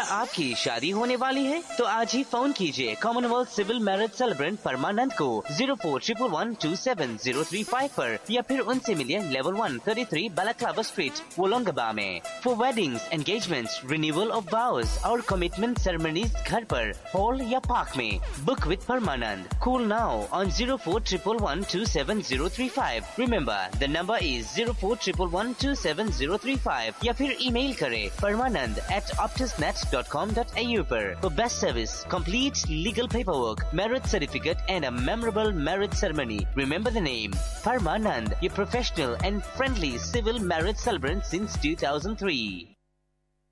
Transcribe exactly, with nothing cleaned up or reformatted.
क्या आपकी शादी होने वाली है? तो आज ही फोन कीजिए कॉमनवेल्थ सिविल मैरिज सेलिब्रेंट परमानंद को zero four triple one two seven zero three five पर, या फिर उनसे मिलिए level one thirty three बालाक्लाबा street, वोलोंगबा में। For weddings, engagements, renewal of vows और कमिटमेंट सेरेमनीज घर पर, हॉल या पार्क में। Book with Parmanand. Call now on zero four triple one two seven zero three five. Remember, the number is zero four triple one two seven zero three five. या फिर email करें परमानंद at optusnet dot com dot a u पर। For best service, complete legal paperwork, marriage certificate and a memorable marriage ceremony. Remember the name, Parmanand, a professional and friendly civil marriage celebrant since two thousand three.